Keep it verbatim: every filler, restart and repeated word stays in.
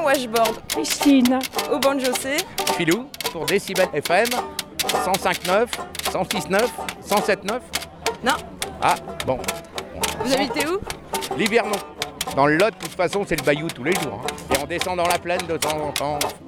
washboard. Christine. Au banjo C. Filou pour Décibel F M, cent cinq neuf, cent six neuf, cent sept neuf. Non. Ah, bon. Vous habitez où? Livernon. Dans le Lot, de toute façon, c'est le bayou tous les jours. hein. Et on descend dans la plaine de temps en temps.